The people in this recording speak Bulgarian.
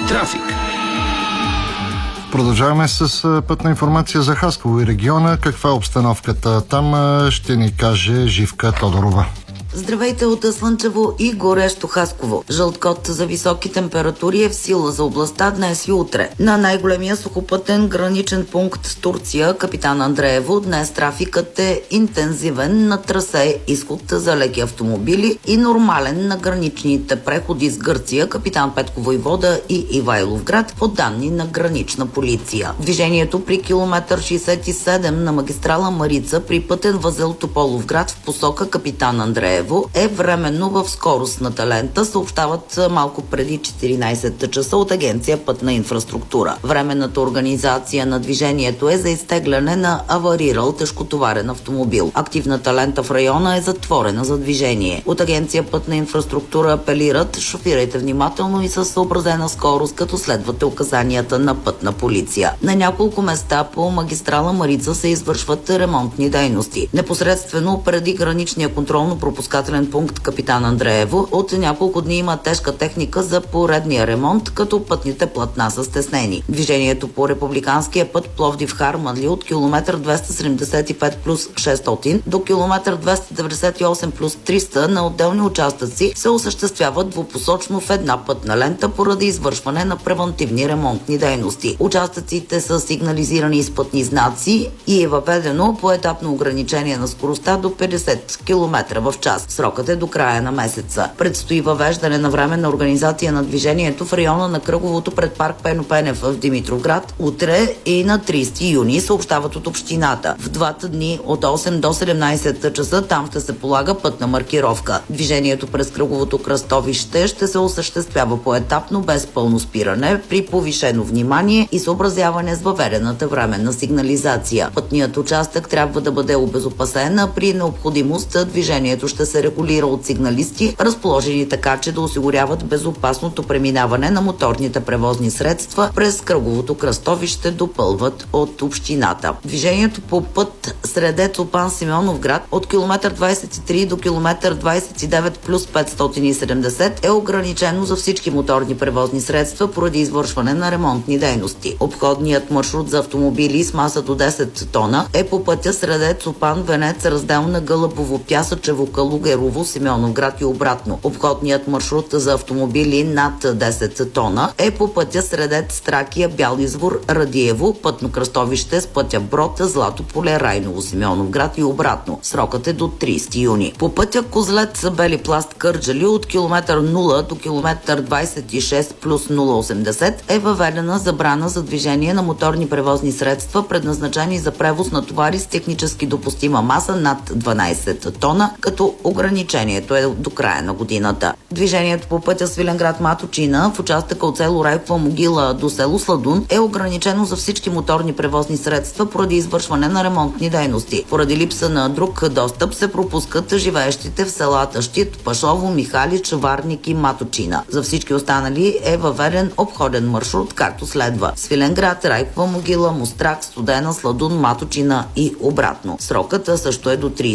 Трафик. Продължаваме с пътна информация за Хасково и региона. Каква е обстановката там, ще ни каже Живка Тодорова. Здравейте от слънчево и горещо Хасково. Жълт код за високи температури е в сила за областта днес и утре. На най-големия сухопътен граничен пункт с Турция, Капитан Андреево, днес трафикът е интензивен на трасе изход за леки автомобили и нормален на граничните преходи с Гърция, Капитан Петко Войвода и Ивайловград, по данни на гранична полиция. Движението при километър 67 на магистрала Марица при пътен възел Тополовград в посока Капитан Андреево е временно в скоростната лента, съобщават малко преди 14 часа от Агенция Пътна инфраструктура. Временната организация на движението е за изтегляне на аварирал тежкотоварен автомобил. Активната лента в района е затворена за движение. От Агенция Пътна инфраструктура апелират: шофирайте внимателно и със съобразена скорост, като следвате указанията на Пътна полиция. На няколко места по магистрала Марица се извършват ремонтни дейности. Непосредствено преди граничния контролно-пропускателен пункт Капитан Андреево от няколко дни има тежка техника за поредния ремонт, като пътните платна са стеснени. Движението по републиканския път Пловдив-Харманли от километър 275 плюс 600 до километър 298 плюс 300 на отделни участъци се осъществява двупосочно в една пътна лента поради извършване на превантивни ремонтни дейности. Участъците са сигнализирани с пътни знаци и е въведено поетапно ограничение на скоростта до 50 км в час. Срокът е до края на месеца. Предстои въвеждане на временна организация на движението в района на кръговото пред парк Пено Пенев в Димитровград утре и на 30 юни, съобщават от общината. В двата дни от 8 до 17 часа там ще се полага пътна маркировка. Движението през кръговото кръстовище ще се осъществява поетапно без пълно спиране, при повишено внимание и съобразяване с въведената временна сигнализация. Пътният участък трябва да бъде обезопасен, а при необходимост движението ще се регулира от сигналисти, разположени така, че да осигуряват безопасното преминаване на моторните превозни средства през кръговото кръстовище, допълват от общината. Движението по път Средец Опан Симеоновград от километър 23 до километър 29 плюс 570 е ограничено за всички моторни превозни средства поради извършване на ремонтни дейности. Обходният маршрут за автомобили с маса до 10 тона е по пътя Средец Опан Венец Разделна Гълъбово Пясъчево Калугерово Симеоновград и обратно. Обходният маршрут за автомобили над 10 тона е по пътя Средец Тракия Бял извор Радиево, пътно кръстовище с пътя Брод Злато поле Райново Симеоновград и обратно. Срокът е до 30 юни. По пътя Козлец Бели пласт Кърджали от километър 0 до километър 26 плюс 080 е въведена забрана за движение на моторни превозни средства, предназначени за превоз на товари с технически допустима маса над 12 тона, като ограничението е до края на годината. Движението по пътя Свиленград Маточина в участъка от село Райкова могила до село Сладун е ограничено за всички моторни превозни средства поради извършване на ремонтни дейности. Поради липса на друг достъп се пропускат живеещите в селата Щит, Пашово, Михалич, Варник и Маточина. За всички останали е въведен обходен маршрут, както следва: Свиленград, Райкова могила, Мострак, Студена, Сладун, Маточина и обратно. Срокът също е до 30